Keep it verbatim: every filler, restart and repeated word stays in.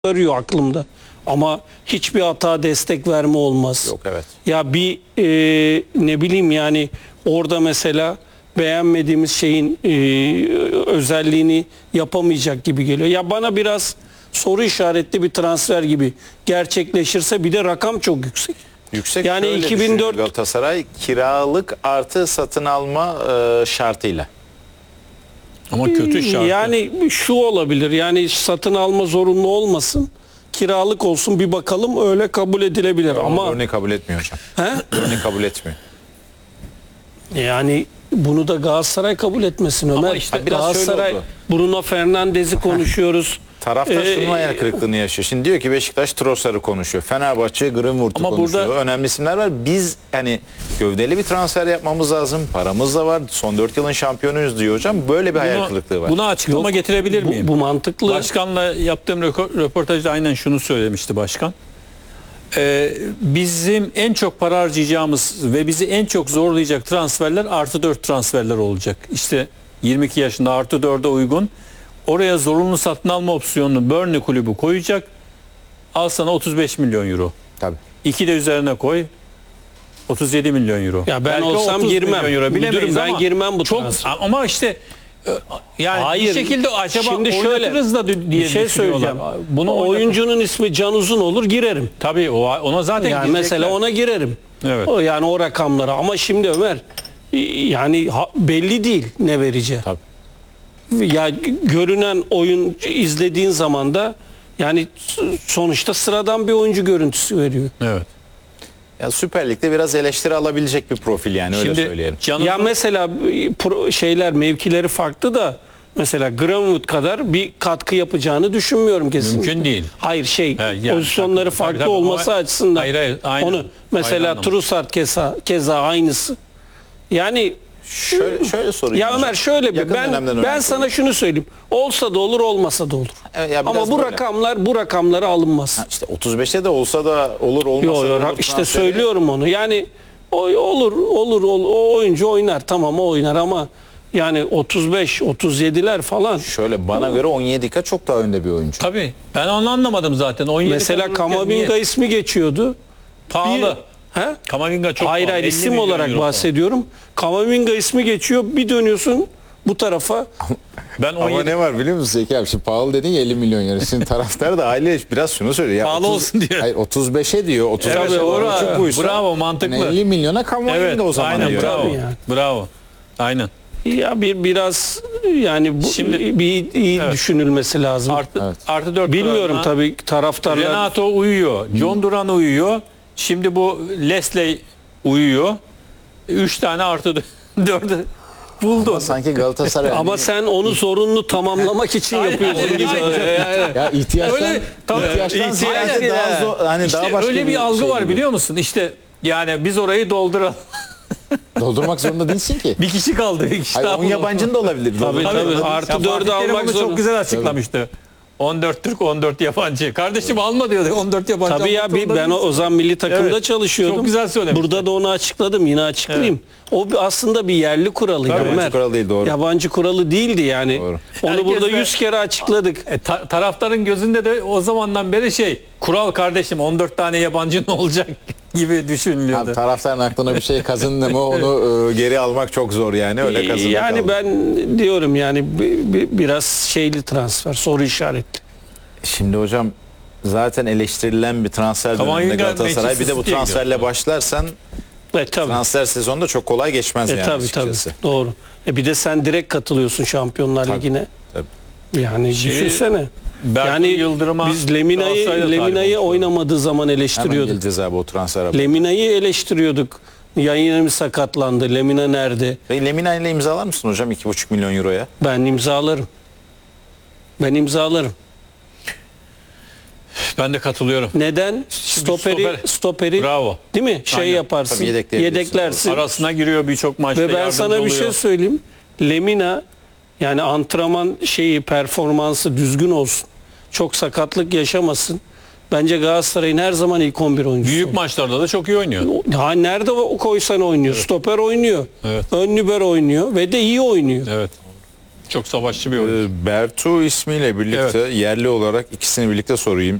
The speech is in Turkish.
arıyor aklımda. Ama hiçbir hata destek verme olmaz. Yok, evet. Ya bir e, ne bileyim yani orada mesela beğenmediğimiz şeyin e, özelliğini yapamayacak gibi geliyor. Ya bana biraz soru işaretli bir transfer gibi gerçekleşirse, bir de rakam çok yüksek. Yüksek, yani şöyle iki bin dört Galatasaray kiralık artı satın alma e, şartıyla. Ama kötü şart. Yani şu olabilir, yani satın alma zorunlu olmasın, kiralık olsun, bir bakalım, öyle kabul edilebilir. Ama ama örneği kabul etmiyor hocam. he? Örneği kabul etmiyor. Yani bunu da Galatasaray kabul etmesin Ömer. Ama işte biraz şöyle Galatasaray, oldu. Bruno Fernandes'i konuşuyoruz. Taraftar Ee, şunun hayal kırıklığını yaşıyor. Şimdi diyor ki Beşiktaş Trossard'ı konuşuyor. Fenerbahçe Greenwood'u Ama konuşuyor. burada- Önemli isimler var. Biz hani gövdeli bir transfer yapmamız lazım. Paramız da var. Son dört yılın şampiyonuyuz diyor hocam. Böyle bir hayal Buna, kırıklığı var. buna açıklama Yok, getirebilir bu, miyim? bu mantıklı. Başkanla yaptığım röko- röportajda aynen şunu söylemişti başkan. Ee, bizim en çok para harcayacağımız ve bizi en çok zorlayacak transferler artı dört transferler olacak. İşte yirmi iki yaşında artı dörde uygun. Oraya zorunlu satın alma opsiyonunu Burnley kulübü koyacak. Al sana otuz beş milyon euro. Tabii. İki de üzerine koy. otuz yedi milyon euro. Ya ben Belki olsam otuz girmem. milyon euro, Müdürüm, bilemeyiz ben ama girmem bu çok, transfer. ama işte e, yani Hayır. bir şekilde acaba Şimdi şöyle, oynatırız da diye bir şey düşünüyorlar. söyleyeceğim. Bunu oynatır- Oyuncunun ismi Can Uzun olur, girerim. Tabii o ona zaten Yani girecekler. mesela ona girerim. Evet. O yani o rakamlara. Ama şimdi Ömer, yani ha- belli değil ne vereceği. Tabii. Ya görünen oyun izlediğin zaman da yani sonuçta sıradan bir oyuncu görüntüsü veriyor. Evet. Ya Süper Lig'de biraz eleştiri alabilecek bir profil, yani öyle Şimdi söyleyelim. Can'ın Ya mesela pro- şeyler, mevkileri farklı da mesela Greenwood kadar bir katkı yapacağını düşünmüyorum kesinlikle. Mümkün değil. Hayır şey He, yani pozisyonları tabii, farklı tabii, olması ama- açısından. Hayır, hayır, aynen. Onu mesela Aynen anladım. Trossard keza, keza aynısı. Yani Şöyle, şöyle sorayım. ya hocam. Ömer şöyle bir Yakın ben dönemden ben örnek sana vereyim. şunu söyleyeyim. Olsa da olur, olmasa da olur. Evet, ya biraz Ama bu böyle. rakamlar bu rakamlara alınmaz. Ha, İşte otuz beşte de olsa da olur, olmasa Yo, da yo, olur. işte transferi. söylüyorum onu. Yani o, olur olur ol- o oyuncu oynar, tamam, o oynar ama yani otuz beş otuz yediler falan. Şöyle bana göre Onyedika çok daha önde bir oyuncu. Tabii. Ben onu anlamadım zaten. on yedi Mesela kalırken Kamavinga niye? ismi geçiyordu. pahalı. Bir- He? Kamavinga çok Hayır pahalı. hayır, elli isim milyon olarak euro falan. bahsediyorum. Kamavinga ismi geçiyor, bir dönüyorsun bu tarafa. Ben on Ama yedi ne var biliyor musun Zeki abi? Şimdi pahalı dedin ya, elli milyon euro. Şimdi taraftar da aile biraz şunu söylüyor. Ya Pahalı otuz olsun diyor. Hayır, otuz beşe diyor. otuz beşe Evet, doğru bravo. çok buysa. Bravo, mantıklı. Yani elli milyona Kamavinga Evet, o zaman aynen, diyor. bravo. Tabii yani. Bravo. Aynen. Ya bir biraz yani bu Şimdi- bir iyi Evet. düşünülmesi lazım. Artı Evet. artı dört. Bilmiyorum oranına tabii taraftarlar. Renato uyuyor. John Duran uyuyor. Şimdi bu Leslie uyuyor. Üç tane artı dördü buldu. Sanki Galatasaray. Ama sen onu zorunlu tamamlamak için yapıyorsun gibi. Yani- ya ihtiyaçtan, Öyle- tabii, ihtiyaçtan ihtiyaç- ziyade daha zor, hani İşte daha başka öyle bir algı şey var gibi. biliyor musun? İşte yani biz orayı dolduralım. Doldurmak zorunda değilsin ki. Bir kişi kaldı. Bir kişi Hayır, daha on bulun. yabancının da olabilir. Tabii, Doldurmak tabii. zorunda değilsin. Artı Ya dördü Fatih Terim almak onu zorunda. çok güzel açıklamıştı. on dört Türk, on dört yabancı. Kardeşim alma diyordu. on dört yabancı. Tabii ya, almak bir, zorunda ben o, değilsin. o zaman milli takımda Evet, çalışıyordum. çok güzel söylemişti. Burada da onu açıkladım, yine açıklayayım. O bir- aslında bir yerli kuralıydı Tabii, Ömer. yabancı kuralı değil, doğru. Yabancı kuralı değildi yani. Doğru. Onu Herkes burada de- yüz kere açıkladık. E, ta- taraftarın gözünde de o zamandan beri şey, kural kardeşim on dört tane yabancı ne olacak gibi düşünülüyordu. Abi, taraftarın aklına bir şey kazındı mı onu e, geri almak çok zor yani. Öyle kazındı Yani kaldı. ben diyorum yani bi- bi- biraz şeyli transfer, soru işaretli. Şimdi hocam zaten eleştirilen bir transfer döneminde Kamavinga Galatasaray. Bir de bu Manchester transferle City'ye başlarsan E tabii. transfer sezonunda çok kolay geçmez E yani tabii tabii. açıkçası. Doğru. E bir de sen direkt katılıyorsun Şampiyonlar Tabii, Ligi'ne. tabii. Yani Şey, düşünsene. Berkun Yani Yıldırım'a biz Lemina'yı Galatasaray'da talip Lemina'yı olmuştu. oynamadığı zaman Hemen eleştiriyorduk. geleceğiz abi o transfer haberi. Lemina'yı eleştiriyorduk. Ya yine mi sakatlandı? Lemina nerede? Ve Lemina ile imzalar mısın hocam iki buçuk milyon euroya? Ben imzalarım. Ben imzalarım. Ben de katılıyorum. Neden? Stoperi stoper- stoperi Bravo. değil mi? Şey Aynen. yaparsın. Tabii yedekleyebilirsin. Yedeklersin. Arasına giriyor birçok maçta. Ve ben yardımcı sana bir oluyor. şey söyleyeyim. Lemina yani antrenman şeyi, performansı düzgün olsun. Çok sakatlık yaşamasın. Bence Galatasaray'ın her zaman ilk on bir oyuncusu. Büyük maçlarda da çok iyi oynuyor. Ha, nerede o koysan oynuyor. Stoper oynuyor. Evet. Ön libero oynuyor ve de iyi oynuyor. Evet. Çok savaşçı bir oyuncu. Ee, Bertu ismiyle birlikte Evet. yerli olarak ikisini birlikte sorayım.